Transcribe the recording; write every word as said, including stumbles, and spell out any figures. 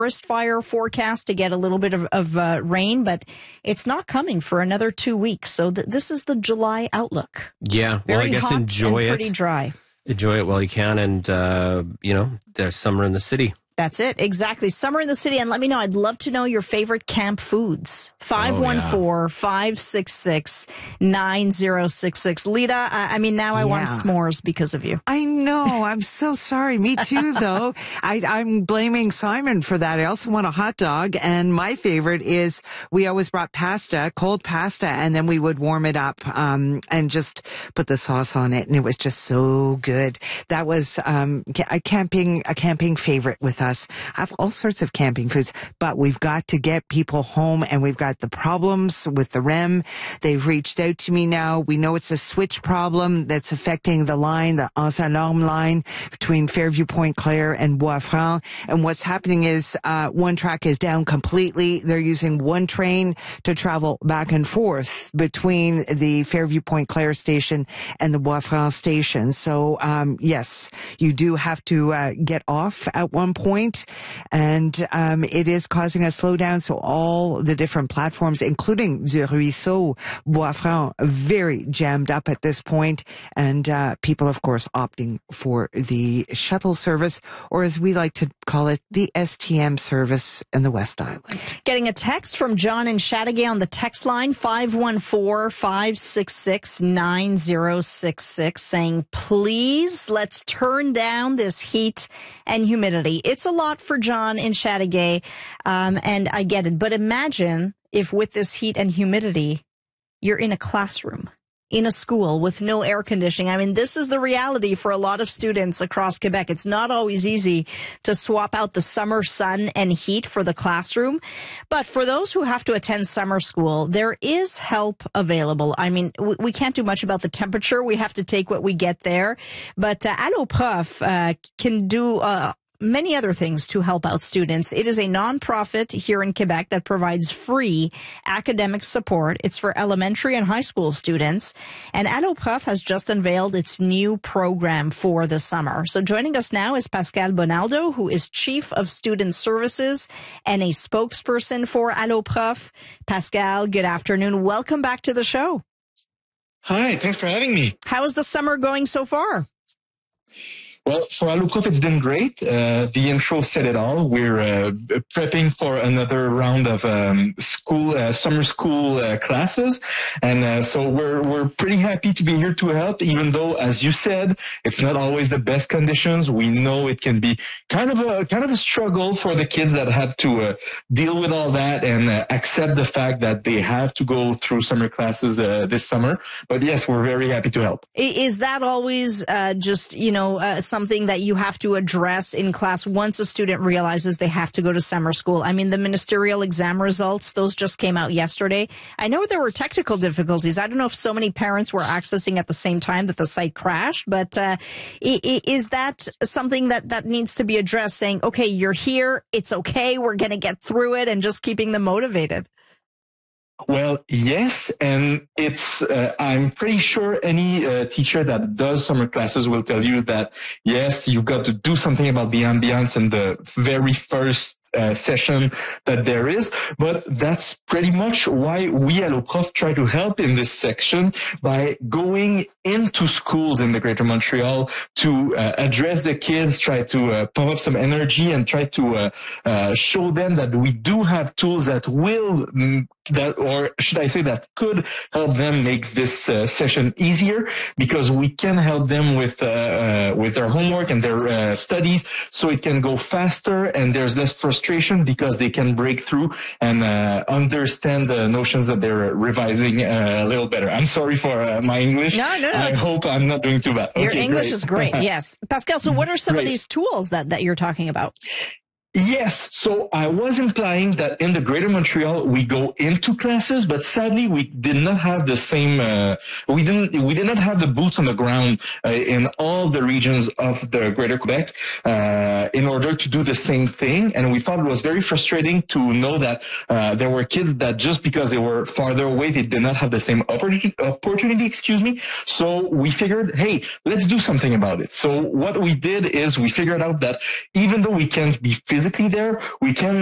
forest fire forecast to get a little bit of, of uh, rain, but it's not coming for another two weeks. So th- this is the July outlook. Yeah, Very well, I guess hot enjoy and it. pretty dry. Enjoy it while you can, and, uh, you know, there's summer in the city. That's it. Exactly. Summer in the city. And let me know. I'd love to know your favorite camp foods. five one four, five six six, nine zero six six. Lita, I, I mean, now I yeah. want s'mores because of you. I know. I'm so sorry. Me too, though. I, I'm blaming Simon for that. I also want a hot dog. And my favorite is we always brought pasta, cold pasta, and then we would warm it up um, and just put the sauce on it. And it was just so good. That was um, a camping, a camping favorite with us. I have all sorts of camping foods, but we've got to get people home, and we've got the problems with the R E M. They've reached out to me now. We know it's a switch problem that's affecting the line, the Anse-à-Larmes line between Fairview Point Claire and Bois-Franc. And what's happening is uh, one track is down completely. They're using one train to travel back and forth between the Fairview Point Claire station and the Bois-Franc station. So, um, yes, you do have to uh, get off at one point. And um, it is causing a slowdown. So all the different platforms, including the Ruisseau, Bois-Franc, very jammed up at this point. And uh, people, of course, opting for the shuttle service, or as we like to call it, the S T M service in the West Island. Getting a text from John in Chateauguay on the text line, five one four, five six six, nine zero six six, saying, please, let's turn down this heat and humidity. It's a lot for John in Chateauguay, um, and I get it. But imagine if with this heat and humidity, you're in a classroom, in a school with no air conditioning. I mean, this is the reality for a lot of students across Quebec. It's not always easy to swap out the summer sun and heat for the classroom. But for those who have to attend summer school, there is help available. I mean, we, we can't do much about the temperature. We have to take what we get there. But uh, Allo Prof uh, can do uh, many other things to help out students. It is a nonprofit here in Quebec that provides free academic support. It's for elementary and high school students. And Allo Prof has just unveiled its new program for the summer. So joining us now is Pascal Bonaldo, who is Chief of Student Services and a spokesperson for Allo Prof. Pascal, good afternoon. Welcome back to the show. Hi, thanks for having me. How is the summer going so far? Well, for Allo Prof, it's been great. Uh, the intro said it all. We're uh, prepping for another round of um, school, uh, summer school uh, classes, and uh, so we're we're pretty happy to be here to help. Even though, as you said, it's not always the best conditions. We know it can be kind of a kind of a struggle for the kids that have to uh, deal with all that and uh, accept the fact that they have to go through summer classes uh, this summer. But yes, we're very happy to help. Is that always uh, just you know? Uh, something that you have to address in class once a student realizes they have to go to summer school? I mean, the ministerial exam results, those just came out yesterday. I know there were technical difficulties. I don't know if so many parents were accessing at the same time that the site crashed, but uh, is that something that, that needs to be addressed, saying, okay, you're here, it's okay, we're going to get through it, and just keeping them motivated? Well, yes, and it's, uh, I'm pretty sure any uh, teacher that does summer classes will tell you that, yes, you've got to do something about the ambience in the very first Uh, session that there is, but that's pretty much why we at Allo Prof try to help in this section by going into schools in the Greater Montreal to uh, address the kids, try to uh, pump up some energy, and try to uh, uh, show them that we do have tools that will, mm, that, or should I say that could help them make this uh, session easier, because we can help them with uh, uh, with their homework and their uh, studies, so it can go faster and there's less frustration because they can break through and uh, understand the notions that they're revising uh, a little better. I'm sorry for uh, my English. No, no, no. I hope I'm not doing too bad. Your okay, English great. is great, yes. Pascal, so what are some Great. of these tools that, that you're talking about? Yes. So I was implying that in the Greater Montreal, we go into classes, but sadly we did not have the same, uh, we didn't, we did not have the boots on the ground uh, in all the regions of the Greater Quebec, uh, in order to do the same thing. And we thought it was very frustrating to know that, uh, there were kids that just because they were farther away, they did not have the same opportunity, opportunity, excuse me. So we figured, hey, let's do something about it. So what we did is we figured out that even though we can't be physically physically there, we can